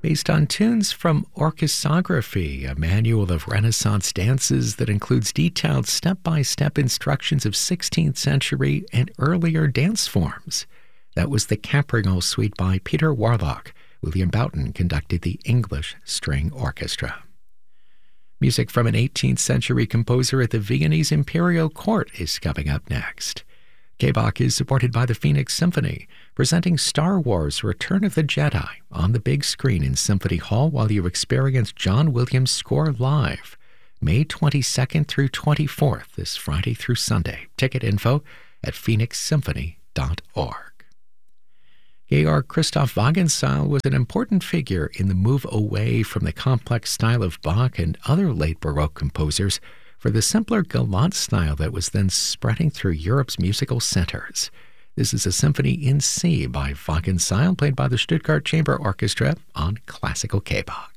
based on tunes from Orchesography, a manual of Renaissance dances that includes detailed step-by-step instructions of 16th century and earlier dance forms. That was the Capriole Suite by Peter Warlock. William Boughton conducted the English String Orchestra. Music from an 18th century composer at the Viennese Imperial Court is coming up next. K-Bach is supported by the Phoenix Symphony, presenting Star Wars Return of the Jedi on the big screen in Symphony Hall while you experience John Williams' score live, May 22nd through 24th, this Friday through Sunday. Ticket info at phoenixsymphony.org. Georg Christoph Wagenseil was an important figure in the move away from the complex style of Bach and other late Baroque composers for the simpler galant style that was then spreading through Europe's musical centers. This is a symphony in C by Wagenseil, played by the Stuttgart Chamber Orchestra on Classical K-Bach.